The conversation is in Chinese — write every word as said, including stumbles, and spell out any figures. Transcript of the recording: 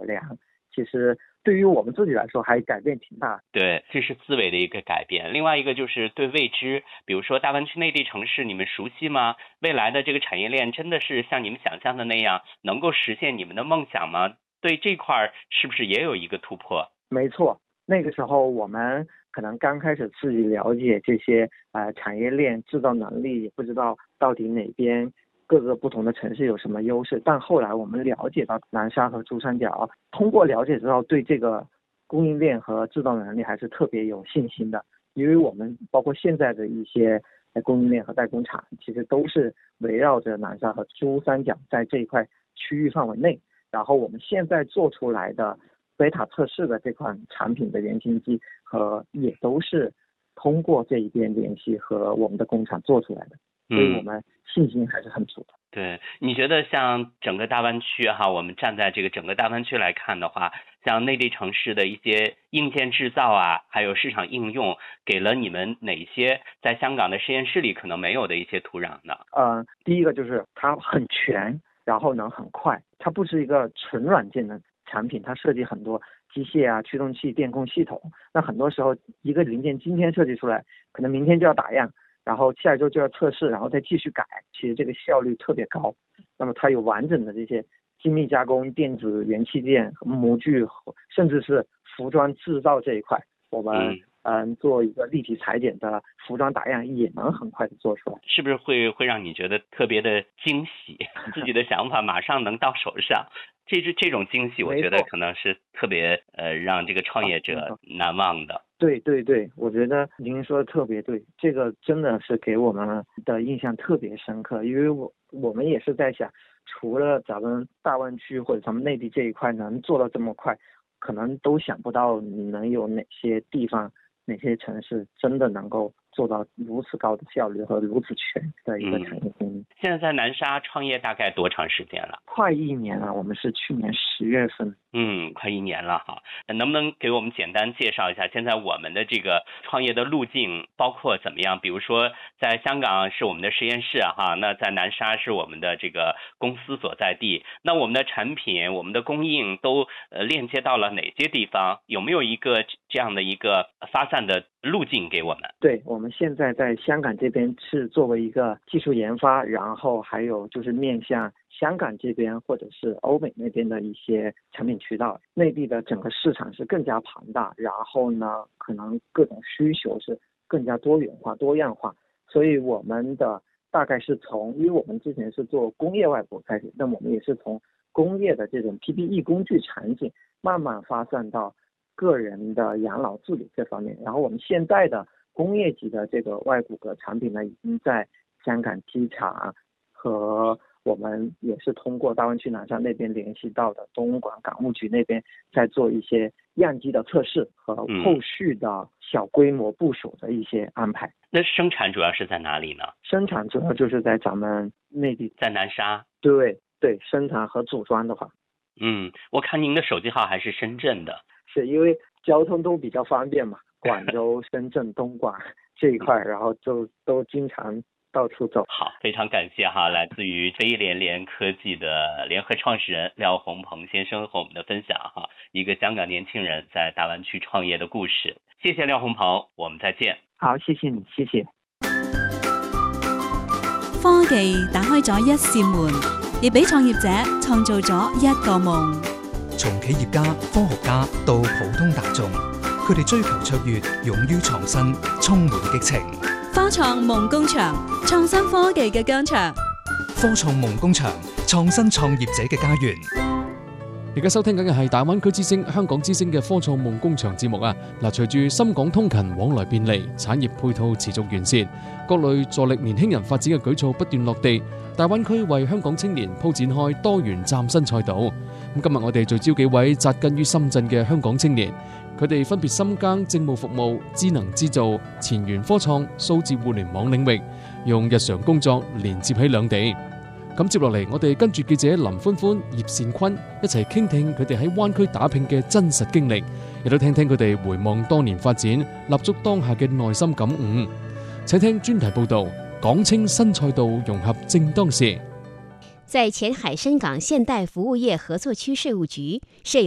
量，其实对于我们自己来说还改变挺大。 对，这是思维的一个改变。另外一个就是对未知，比如说大湾区内地城市，你们熟悉吗？未来的这个产业链真的是像你们想象的那样，能够实现你们的梦想吗？对这块是不是也有一个突破？ 没错，那个时候我们可能刚开始自己了解这些呃产业链制造能力，也不知道到底哪边各个不同的城市有什么优势，但后来我们了解到南沙和珠三角，通过了解之后对这个供应链和制造能力还是特别有信心的，因为我们包括现在的一些供应链和代工厂，其实都是围绕着南沙和珠三角在这一块区域范围内，然后我们现在做出来的贝塔测试的这款产品的原型机和也都是通过这一边联系和我们的工厂做出来的，所以我们信心还是很足的。 对，你觉得像整个大湾区哈，我们站在这个整个大湾区来看的话，像内地城市的一些硬件制造啊，还有市场应用，给了你们哪些在香港的实验室里可能没有的一些土壤呢？ 呃，第一个就是它很全，然后呢很快，它不是一个纯软件的产品，它设计很多机械啊、驱动器、电控系统。那很多时候一个零件今天设计出来，可能明天就要打样，然后下一周就要测试，然后再继续改，其实这个效率特别高。那么它有完整的这些精密加工、电子元器件、模具，甚至是服装制造这一块，我们嗯、呃、做一个立体裁剪的服装打样也能很快的做出来。 是不是会会让你觉得特别的惊喜？自己的想法马上能到手上。这这这种惊喜，我觉得可能是特别呃让这个创业者难忘的。 对对对，我觉得您说的特别对，这个真的是给我们的印象特别深刻，因为我我们也是在想，除了咱们大湾区或者咱们内地这一块能做到这么快，可能都想不到能有哪些地方、哪些城市真的能够做到如此高的效率和如此全的一个产业供应。 嗯、现在在南沙创业大概多长时间了？ 快一年了，我们是去年十月份。 嗯，快一年了哈，能不能给我们简单介绍一下现在我们的这个创业的路径包括怎么样？比如说在香港是我们的实验室哈，那在南沙是我们的这个公司所在地，那我们的产品、我们的供应都呃链接到了哪些地方？有没有一个这样的一个发散的路径给我们？ 对，我们现在在香港这边是作为一个技术研发，然后还有就是面向香港这边或者是欧美那边的一些产品渠道，内地的整个市场是更加庞大，然后呢可能各种需求是更加多元化多样化，所以我们的大概是从，因为我们之前是做工业外部开始，那我们也是从工业的这种 P P E 工具场景慢慢发散到个人的养老自理这方面，然后我们现在的工业级的这个外骨骼产品呢，已经在香港机场和我们也是通过大湾区南沙那边联系到的东莞港务局那边，在做一些样机的测试和后续的小规模部署的一些安排。 嗯、那生产主要是在哪里呢？ 生产主要就是在咱们内地， 在南沙。 对对，生产和组装的话， 嗯，我看您的手机号还是深圳的。 是因为交通都比较方便嘛，广州、深圳、东莞这一块，然后就都经常到处走。 好，非常感谢哈，来自于飞联联科技的联合创始人廖宏鹏先生和我们的分享哈，一个香港年轻人在大湾区创业的故事。谢谢廖宏鹏，我们再见。 好，谢谢你，谢谢。 科技打開咗一扇門，亦俾創業者創造咗一個夢。 從企業家、科學家到普通大眾，佢哋追求卓越，勇於創新，充滿激情。 科創夢工場，創新科技嘅疆場。 科創夢工場，創新創業者嘅家園。 而家收聽緊嘅係大灣區之聲、香港之聲嘅科創夢工場節目啊！嗱，隨住深港通勤往來便利，產業配套持續完善，各類助力年輕人發展嘅舉措不斷落地，大灣區為香港青年鋪展開多元嶄新賽道。咁今日我哋聚焦幾位紮根於深圳嘅香港青年，佢哋分別深耕政務服務、智能製造、前沿科創、數字互聯網領域，用日常工作連接起兩地。咁接落嚟，我哋跟住記者林歡歡、葉善坤一齊傾聽佢哋喺灣區打拼嘅真實經歷，亦都聽聽佢哋回望多年發展、立足當下嘅內心感悟。請聽專題報導，港青新賽道融合正當時。 在前海深港現代服務業合作區稅務局設有